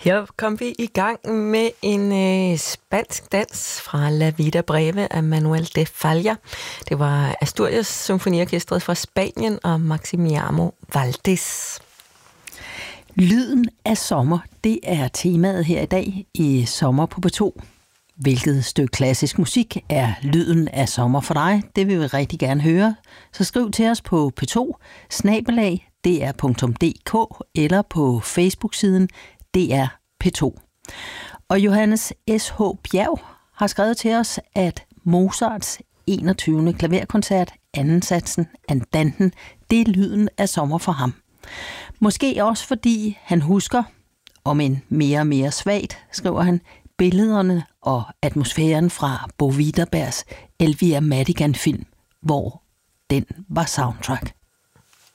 Her kom vi i gang med en spansk dans fra La Vida Breve af Manuel de Falla. Det var Asturias Symfoniorkestret fra Spanien og Maximiano Valdés. Lyden af sommer, det er temaet her i dag i Sommer på P2. Hvilket stykke klassisk musik er lyden af sommer for dig? Det vil vi rigtig gerne høre. Så skriv til os på p2@dr.dk eller på Facebook-siden DR P2. Og Johannes S.H. Bjerg har skrevet til os, at Mozarts 21. klaverkoncert, anden satsen, Andanten, det er lyden af sommer for ham. Måske også fordi han husker, om en mere og mere svagt, skriver han, billederne og atmosfæren fra Bo Widerbergs Elvira Madigan-film, hvor den var soundtrack.